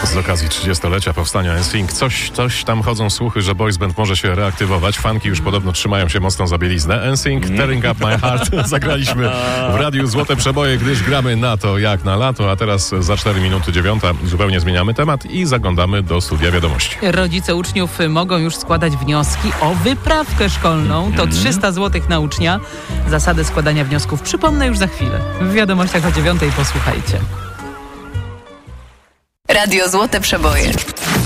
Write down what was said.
Z okazji 30-lecia powstania NSYNC coś tam chodzą słuchy, że boys band może się reaktywować. Fanki już podobno trzymają się mocno za bieliznę. NSYNC, Tearing Up My Heart zagraliśmy w radiu Złote Przeboje, gdyż gramy na to jak na lato, a teraz za 4 minuty 9 zupełnie zmieniamy temat i zaglądamy do studia wiadomości. Rodzice uczniów mogą już składać wnioski o wyprawkę szkolną. To 300 zł na ucznia. Zasady składania wniosków przypomnę już za chwilę. W wiadomościach o 9 posłuchajcie. Radio Złote Przeboje.